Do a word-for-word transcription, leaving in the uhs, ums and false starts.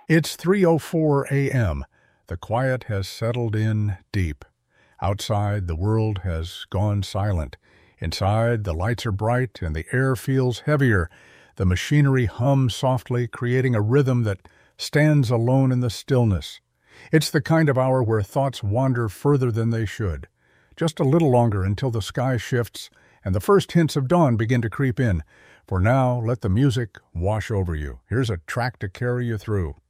It's three oh four a m. The quiet has settled in deep. Outside, the world has gone silent. Inside, the lights are bright and the air feels heavier. The machinery hums softly, creating a rhythm that stands alone in the stillness. It's the kind of hour where thoughts wander further than they should. Just a little longer until the sky shifts and the first hints of dawn begin to creep in. For now, let the music wash over you. Here's a track to carry you through.